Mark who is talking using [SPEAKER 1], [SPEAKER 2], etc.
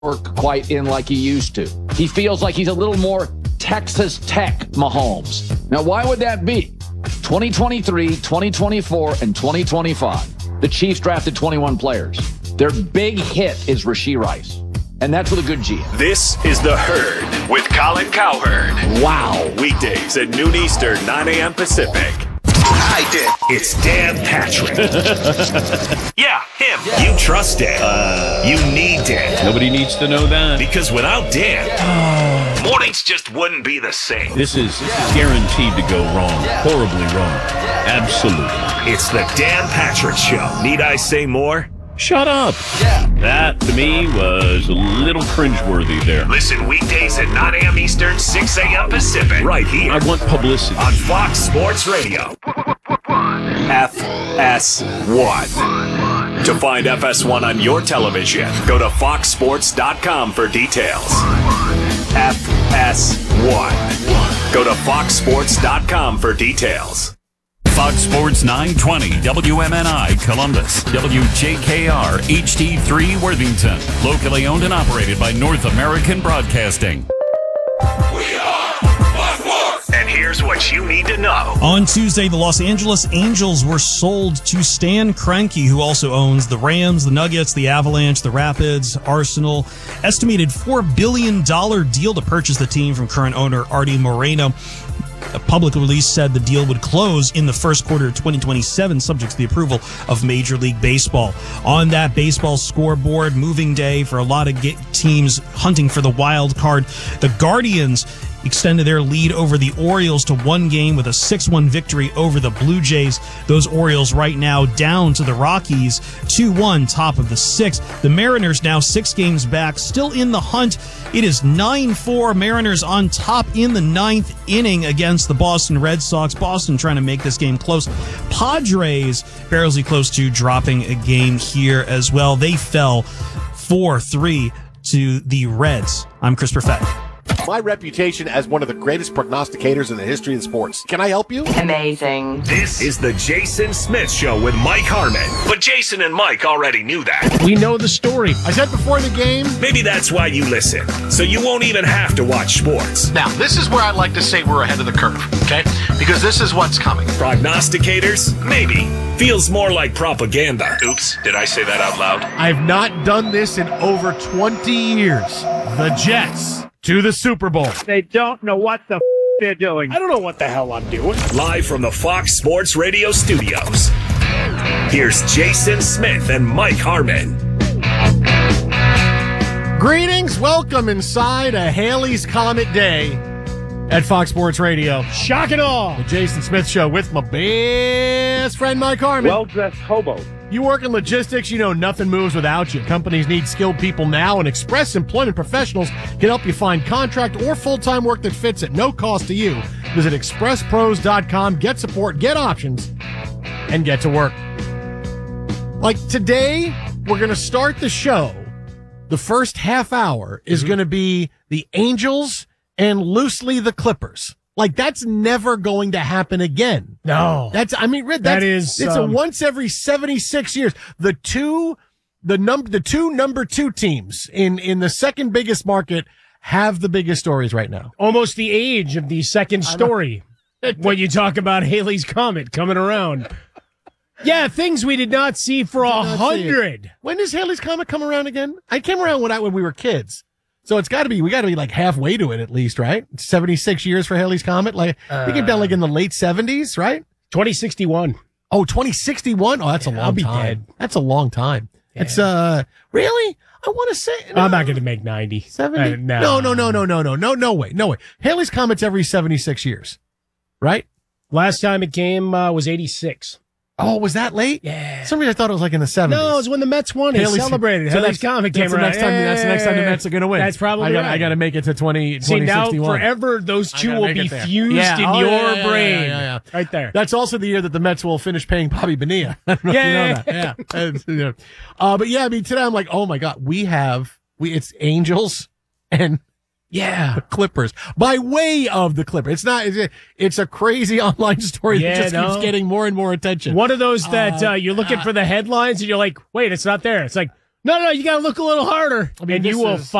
[SPEAKER 1] quite in like he used to. He feels like he's a little more Texas Tech Mahomes. Now, why would that be? 2023, 2024, and 2025. The Chiefs drafted 21 players. Their big hit is Rashee Rice. And that's with a good GM.
[SPEAKER 2] This is The Herd with Colin Cowherd.
[SPEAKER 1] Wow.
[SPEAKER 2] Weekdays at noon Eastern, 9 a.m. Pacific.
[SPEAKER 3] I did.
[SPEAKER 2] It's Dan Patrick. Yeah, him. You trust Dan. You need Dan.
[SPEAKER 4] Nobody needs to know that.
[SPEAKER 2] Because without Dan, mornings just wouldn't be the same.
[SPEAKER 4] This is guaranteed to go wrong. Horribly wrong. Absolutely.
[SPEAKER 2] It's the Dan Patrick Show. Need I say more?
[SPEAKER 4] Shut up. That, to me, was a little cringeworthy there.
[SPEAKER 2] Listen weekdays at 9 a.m. Eastern, 6 a.m. Pacific. Right here.
[SPEAKER 4] I want publicity.
[SPEAKER 2] On Fox Sports Radio. FS1. To find FS1 on your television, go to foxsports.com for details. FS1. Go to foxsports.com for details.
[SPEAKER 5] Fox Sports 920 WMNI Columbus, WJKR HD3 Worthington, locally owned and operated by North American Broadcasting.
[SPEAKER 2] We are Fox Sports. And here's what you need to know.
[SPEAKER 6] On Tuesday, the Los Angeles Angels were sold to Stan Kroenke, who also owns the Rams, the Nuggets, the Avalanche, the Rapids, Arsenal. Estimated $4 billion deal to purchase the team from current owner Artie Moreno. A public release said the deal would close in the first quarter of 2027, subject to the approval of Major League Baseball. On that baseball scoreboard, moving day for a lot of teams hunting for the wild card. The Guardians extended their lead over the Orioles to one game with a 6-1 victory over the Blue Jays. Those Orioles right now down to the Rockies, 2-1, top of the sixth. The Mariners now 6 games back, still in the hunt. It is 9-4, Mariners on top in the ninth inning against the Boston Red Sox. Boston trying to make this game close. Padres barely close to dropping a game here as well. They fell 4-3 to the Reds. I'm Chris Perfett.
[SPEAKER 7] My reputation as one of the greatest prognosticators in the history of sports. Can I help you?
[SPEAKER 8] Amazing.
[SPEAKER 2] This is the Jason Smith Show with Mike Harmon. But Jason and Mike already knew that.
[SPEAKER 9] We know the story.
[SPEAKER 7] I said before the game.
[SPEAKER 2] Maybe that's why you listen, so you won't even have to watch sports.
[SPEAKER 3] Now, this is where I'd like to say we're ahead of the curve, okay? Because this is what's coming.
[SPEAKER 2] Prognosticators? Maybe. Feels more like propaganda. Oops, did I say that out loud?
[SPEAKER 9] I've not done this in over 20 years. The Jets to the Super Bowl.
[SPEAKER 10] They don't know what the they're doing.
[SPEAKER 9] I don't know what the hell I'm doing.
[SPEAKER 2] Live from the Fox Sports Radio studios. Here's Jason Smith and Mike Harmon.
[SPEAKER 9] Greetings. Welcome inside a Halley's Comet Day at Fox Sports Radio.
[SPEAKER 10] Shock and awe.
[SPEAKER 9] The Jason Smith Show with my best friend Mike Harmon.
[SPEAKER 10] Well-dressed hobo.
[SPEAKER 9] You work in logistics, you know nothing moves without you. Companies need skilled people now, and Express Employment Professionals can help you find contract or full-time work that fits at no cost to you. Visit expresspros.com, get support, get options, and get to work. Like today, we're going to start the show. The first half hour is going to be the Angels and loosely the Clippers. Like, that's never going to happen again.
[SPEAKER 10] No.
[SPEAKER 9] It's a once every 76 years. The two number 2 teams in the second biggest market have the biggest stories right now.
[SPEAKER 10] Almost the age of the second story when you talk about Halley's Comet coming around. Yeah, things we did not see for 100.
[SPEAKER 9] When does Halley's Comet come around again? I came around when we were kids. So we got to be like halfway to it at least, right? 76 years for Halley's Comet. Like, we came down like in the late 70s, right?
[SPEAKER 10] 2061.
[SPEAKER 9] Oh, 2061? Oh, that's a long time.
[SPEAKER 10] I'll be dead.
[SPEAKER 9] That's a long time. Yeah. It's, really? I want to say.
[SPEAKER 10] No. I'm not going to make 90.
[SPEAKER 9] 70? No way. Halley's Comet's every 76 years, right?
[SPEAKER 10] Last time it came was 86.
[SPEAKER 9] Oh, was that late?
[SPEAKER 10] Yeah.
[SPEAKER 9] Some reason I thought it was like in the 70s.
[SPEAKER 10] No, it was when the Mets won. They celebrated. Halley's Comet came around.
[SPEAKER 9] That's the next time the Mets are going to win.
[SPEAKER 10] That's probably right.
[SPEAKER 9] I got to make it to 2061.
[SPEAKER 10] Now forever those two will be fused in your brain. Yeah. Right there.
[SPEAKER 9] That's also the year that the Mets will finish paying Bobby Bonilla. I don't know if you know that. Yeah. But yeah, I mean, today I'm like, oh my God, it's Angels and the Clippers. By way of the Clippers. It's a crazy online story that just keeps getting more and more attention.
[SPEAKER 10] One of those that you're looking for the headlines and you're like, wait, it's not there. It's like, No, you got to look a little harder,
[SPEAKER 9] I mean,
[SPEAKER 10] and you
[SPEAKER 9] this
[SPEAKER 10] will
[SPEAKER 9] is-